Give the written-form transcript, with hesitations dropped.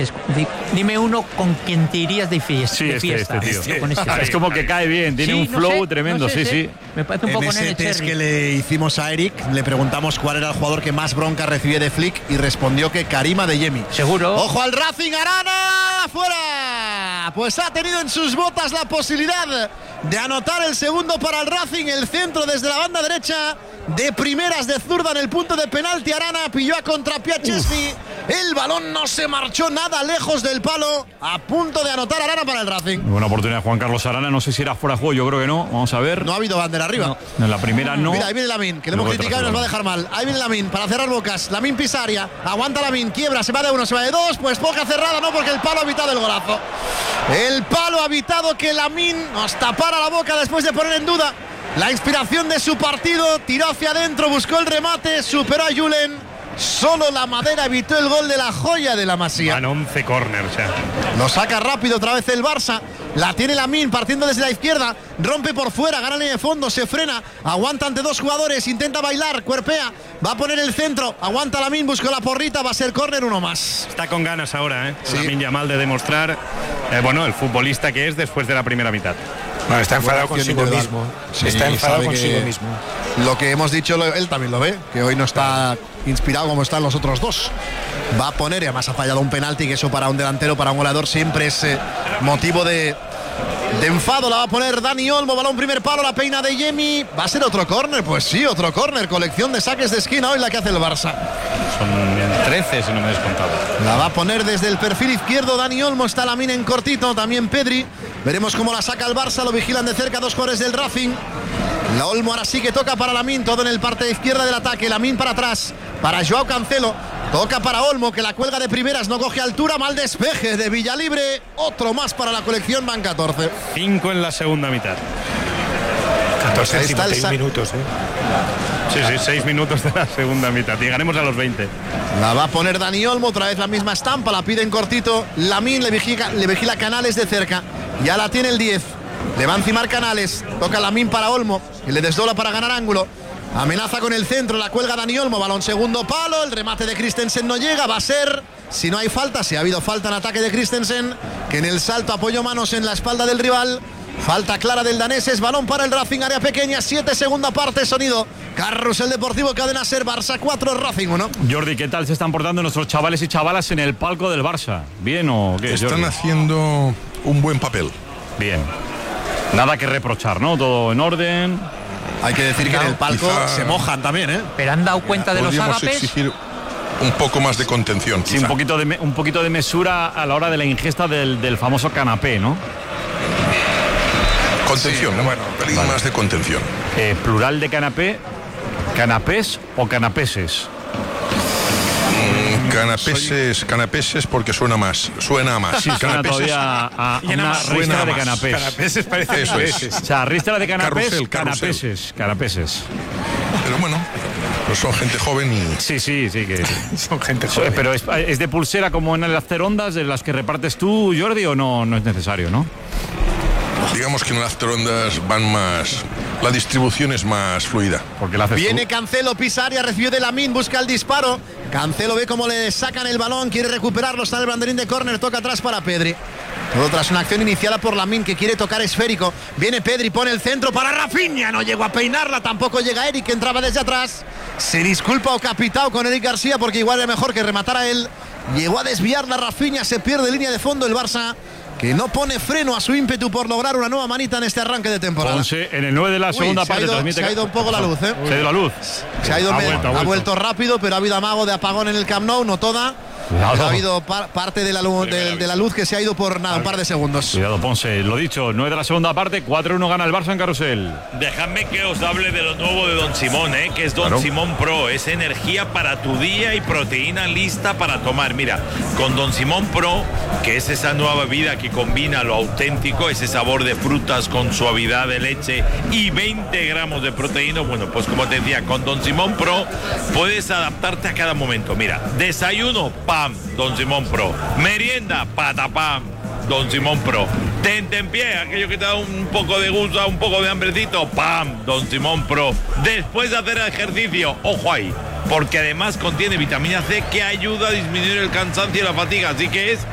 dices, dime uno con quien te irías de fiesta. Sí, de fiesta. tío. Con Es como que cae bien, tiene un flow tremendo, sí. Me parece un poco en ese Nene test Cherry. que le hicimos a Eric, le preguntamos cuál era el jugador que más bronca recibía de Flick y respondió que Karim Adeyemi. Seguro. ¡Ojo al Racing! ¡Arana! ¡Fuera! Pues ha tenido en sus botas la posibilidad de anotar el segundo para el Racing. El centro desde la banda derecha, de primeras de zurda en el punto de penalti. Arana pilló a contrapié a Chesney. El balón no se marchó nada lejos del palo. A punto de anotar Arana para el Racing. Buena oportunidad de Juan Carlos Arana. No sé si era fuera de juego, yo creo que no. Vamos a ver. No ha habido bandera arriba. No. En la primera no. Mira, ahí viene Lamine, que le hemos criticado y nos va a dejar mal. Ahí viene Lamine para cerrar bocas. Lamine Pisaria. Aguanta Lamine, quiebra, se va de uno, se va de dos. Pues poca cerrada, no, porque el palo ha evitado el golazo. El palo ha evitado que Lamine nos tapara la boca después de poner en duda la inspiración de su partido. Tiró hacia adentro, buscó el remate, superó a Julen. Solo la Madera evitó el gol de la joya de la Masía. Van 11 corners ya. Lo saca rápido otra vez el Barça. La tiene Lamine partiendo desde la izquierda. Rompe por fuera, gana línea de fondo, se frena. Aguanta ante dos jugadores, intenta bailar, cuerpea. Va a poner el centro. Aguanta Lamine, busca la porrita. Va a ser córner, uno más. Está con ganas ahora, Sí. Lamine Yamal, de demostrar, el futbolista que es después de la primera mitad. Bueno, está enfadado Buena acción consigo individual. mismo. Sí, Está enfadado sabe consigo que mismo. Lo que hemos dicho, él también lo ve, que hoy no está inspirado como están los otros dos. Va a poner, y además ha fallado un penalti, que eso para un delantero, para un goleador, siempre es motivo de enfado. La va a poner Dani Olmo, balón primer palo, la peina de Yemi. ¿Va a ser otro córner? Pues sí, otro córner. Colección de saques de esquina hoy la que hace el Barça. Son 13 si no me he descontado. La va a poner desde el perfil izquierdo Dani Olmo, está Lamine en cortito, también Pedri. Veremos cómo la saca el Barça, lo vigilan de cerca dos jugadores del Racing. La Olmo ahora sí que toca para Lamine, todo en el parte izquierda del ataque. Lamine para atrás, para Joao Cancelo. Toca para Olmo, que la cuelga de primeras, no coge altura, mal despeje de Villalibre. Otro más para la colección, van 14. 5 en la segunda mitad. 14 Ahí está el 51 minutos, Sí, 6 minutos de la segunda mitad. Llegaremos a los 20. La va a poner Dani Olmo, otra vez la misma estampa, la pide en cortito. Lamine le vigila Canales de cerca. Ya la tiene el 10. Le va a encimar Canales. Toca Lamine para Olmo, y le desdobla para ganar ángulo. Amenaza con el centro, la cuelga Dani Olmo. Balón segundo palo, el remate de Christensen no llega. Va a ser, si no hay falta, si ha habido falta en ataque de Christensen, que en el salto apoyó manos en la espalda del rival. Falta clara del danés, es balón para el Racing, área pequeña, 7 segunda parte, sonido Carrusel Deportivo, Cadena Ser, Barça 4, Racing 1. Jordi, ¿qué tal se están portando nuestros chavales y chavalas en el palco del Barça? ¿Bien o qué, Están Jordi? haciendo un buen papel. Bien. Nada que reprochar, ¿no? Todo en orden. Hay que decir que en el palco Quizá se mojan también, ¿eh? Pero han dado cuenta de los Podríamos ágapes. exigir un poco más de contención, Sí, quizá. un poquito de mesura a la hora de la ingesta del famoso canapé, ¿no? Contención, Sí, bueno, un pelín más de contención. Plural de canapé, canapés o canapeses. Canapeses porque suena más. Suena a más. Sí, suena Canapeses. todavía a una Suena ristra de más. canapés. Canapeses parece Eso es. O sea, ristra de canapés, Carrusel. canapeses. Pero bueno, pues son gente joven y Sí, que... Son gente joven. Pero es de pulsera como en el hacer ondas de las que repartes tú, Jordi, o no es necesario, ¿no? digamos que en las ondas van más. La distribución es más fluida. Porque la haces Viene tú. Cancelo, Pisaria, recibe de Lamine, busca el disparo. Cancelo ve cómo le sacan el balón, quiere recuperarlo, está en el banderín de córner, toca atrás para Pedri. Todo tras una acción iniciada por Lamine que quiere tocar esférico. Viene Pedri, pone el centro para Rafinha, no llegó a peinarla, tampoco llega Eric, que entraba desde atrás. Se disculpa o capitao con Eric García porque igual era mejor que rematara él. Llegó a desviar la Rafinha, se pierde línea de fondo el Barça, que no pone freno a su ímpetu por lograr una nueva manita en este arranque de temporada. Ponce en el 9 de la segunda parte. Se ha ido un poco la luz, ¿eh? Se ha ido la luz. Se ha ido, Ha ha vuelto rápido, pero ha habido amago de apagón en el Camp Nou, no toda. Cuidado. Ha habido parte de la luz que se ha ido por nada, un par de segundos. Cuidado, Ponce. Lo dicho, 9 de la segunda parte, 4-1 gana el Barça en Carrusel. Dejadme que os hable de lo nuevo de Don Simón, que es Don Simón Pro. Es energía para tu día y proteína lista para tomar. Mira, con Don Simón Pro, que es esa nueva bebida que combina lo auténtico, ese sabor de frutas con suavidad de leche y 20 gramos de proteína. Bueno, pues como te decía, con Don Simón Pro puedes adaptarte a cada momento. Mira, desayuno, pam, Don Simón Pro. Merienda, patapam, Don Simón Pro. Tentempié, aquello que te da un poco de gusto, un poco de hambrecito, pam, Don Simón Pro. Después de hacer ejercicio, ojo ahí, porque además contiene vitamina C que ayuda a disminuir el cansancio y la fatiga, así que es